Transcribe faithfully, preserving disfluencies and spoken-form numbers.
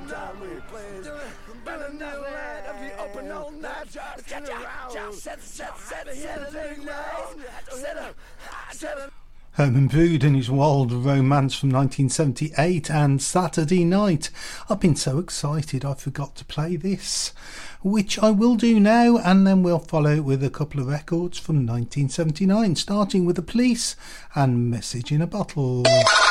Herman Wood and his Wild Romance from nineteen seventy-eight and Saturday Night. I've been so excited I forgot to play this, which I will do now, and then we'll follow with a couple of records from nineteen seventy-nine, starting with The Police and Message in a Bottle.